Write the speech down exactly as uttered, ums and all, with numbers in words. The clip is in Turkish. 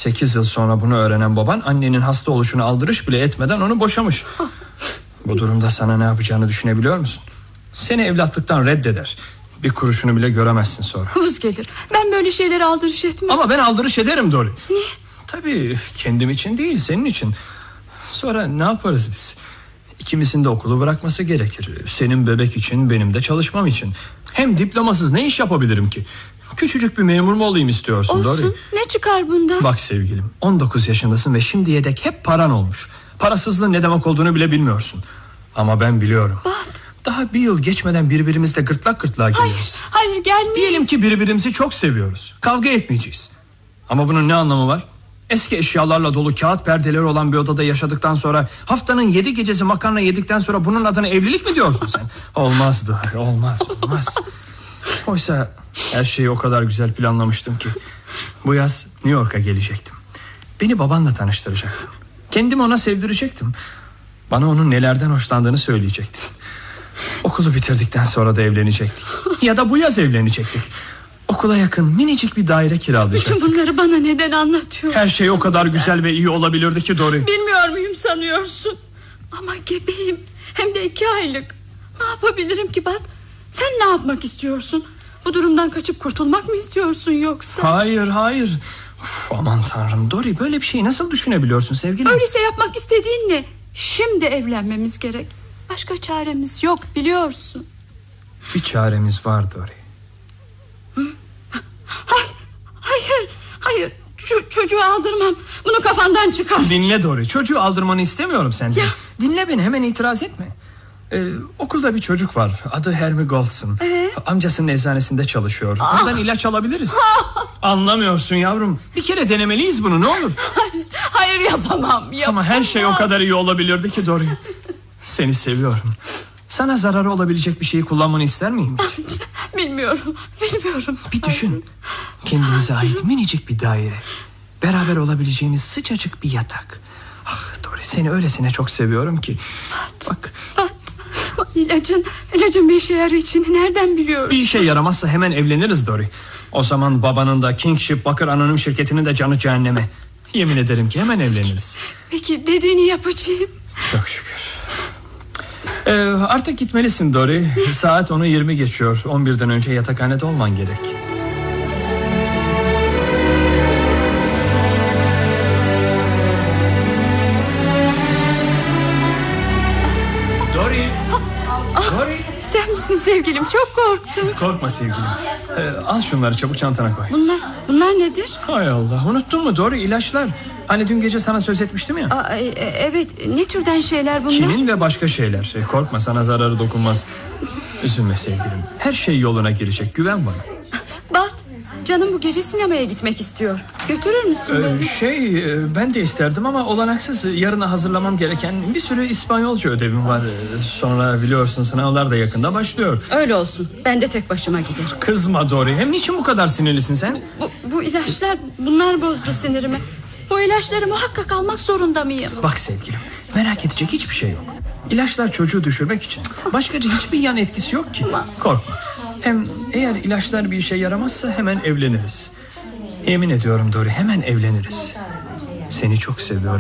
Sekiz yıl sonra bunu öğrenen baban annenin hasta oluşunu aldırış bile etmeden onu boşamış. Bu durumda sana ne yapacağını düşünebiliyor musun? Seni evlatlıktan reddeder. Bir kuruşunu bile göremezsin sonra. Vız gelir. Ben böyle şeylere aldırış etmem. Ama ben aldırış ederim Dory. Niye? Tabii kendim için değil, senin için. Sonra ne yaparız biz? İkimizin de okulu bırakması gerekir. Senin bebek için, benim de çalışmam için. Hem diplomasız ne iş yapabilirim ki? Küçücük bir memur mu olayım istiyorsun? Olsun. Dory? Ne çıkar bundan? Bak sevgilim, on dokuz yaşındasın ve şimdiye dek hep paran olmuş. Parasızlığın ne demek olduğunu bile bilmiyorsun. Ama ben biliyorum. Bat. Daha bir yıl geçmeden birbirimizle gırtlak gırtlağa geliriz. Hayır, hayır gelmeyiz. Diyelim ki birbirimizi çok seviyoruz. Kavga etmeyeceğiz. Ama bunun ne anlamı var? Eski eşyalarla dolu kağıt perdeleri olan bir odada yaşadıktan sonra, haftanın yedi gecesi makarna yedikten sonra bunun adına evlilik mi diyorsun sen? Olmaz Dory, olmaz, olmaz. Oysa her şeyi o kadar güzel planlamıştım ki. Bu yaz New York'a gelecektim. Beni babanla tanıştıracaktın. Kendimi ona sevdirecektim. Bana onun nelerden hoşlandığını söyleyecektin. Okulu bitirdikten sonra da evlenecektik. Ya da bu yaz evlenecektik. Okula yakın minicik bir daire kiralayacaktık. Bütün bunları bana neden anlatıyorsun? Her şey o kadar güzel ve iyi olabilirdi ki Dory. Bilmiyor muyum sanıyorsun? Ama gebeyim. Hem de iki aylık. Ne yapabilirim ki Bat? Sen ne yapmak istiyorsun? Bu durumdan kaçıp kurtulmak mı istiyorsun yoksa? Hayır hayır. Uf, aman tanrım Dory, böyle bir şeyi nasıl düşünebiliyorsun sevgilim? Öyleyse yapmak istediğin ne? Şimdi evlenmemiz gerek. Başka çaremiz yok biliyorsun. Bir çaremiz var Dory. Hı? Hayır, hayır, hayır. Şu çocuğu aldırmam. Bunu kafandan çıkar. Dinle Dory, çocuğu aldırmanı istemiyorum senden. Ya. Dinle beni, hemen itiraz etme. Ee, okulda bir çocuk var, adı Hermie Goldson. ee? Amcasının eczanesinde çalışıyor. Ah. Ondan ilaç alabiliriz. Anlamıyorsun yavrum. Bir kere denemeliyiz bunu, ne olur. Hayır, hayır yapamam, yapamam. Ama her şey o kadar iyi olabilirdi ki Dory. Seni seviyorum. Sana zararı olabilecek bir şeyi kullanmanı ister miyim hiç? Bilmiyorum, bilmiyorum. Bir düşün. Kendimize ait minicik bir daire. Beraber olabileceğimiz sıcacık bir yatak. Ah Dory, seni öylesine çok seviyorum ki. Bak. Bat, ilacın, ilacın bir işe yarayacağını nereden biliyorsun? Bir işe yaramazsa hemen evleniriz Dory. O zaman babanın da Kingship Bakır Anonim Şirketi'nin de canı cehenneme. Yemin ederim ki hemen evleniriz. Peki dediğini yapacağım. Çok şükür. Ee, artık gitmelisin Dory. Saat onu yirmi geçiyor. on birden önce yatakhanede olman gerek. Dory. Dory. Sen misin sevgilim? Çok korktum. Korkma sevgilim. Ee, al şunları çabuk çantana koy. Bunlar, bunlar nedir? Hay Allah, unuttun mu Dory? İlaçlar. Hani dün gece sana söz etmiştim ya. Aa, e, evet, ne türden şeyler bunlar? Kinin ve başka şeyler. E, korkma, sana zararı dokunmaz. Üzülme sevgilim. Her şey yoluna girecek. Güven bana. Bat, canım bu gece sinemaya gitmek istiyor. Götürür müsün Ee, beni? şey e, ben de isterdim ama olanaksız. Yarına hazırlamam gereken bir sürü İspanyolca ödevim var. Ee, Sonra biliyorsun sınavlar da yakında başlıyor. Öyle olsun. Ben de tek başıma giderim. Kızma Dory. Hem niçin bu kadar sinirlisin sen? Bu, bu ilaçlar, bunlar bozdu sinirimi. Bu ilaçları muhakkak almak zorunda mıyım? Bak sevgilim, merak edecek hiçbir şey yok. İlaçlar çocuğu düşürmek için. Başkaca hiçbir yan etkisi yok ki. Korkma. Hem eğer ilaçlar bir işe yaramazsa hemen evleniriz. Yemin ediyorum Dory, hemen evleniriz. Seni çok seviyorum.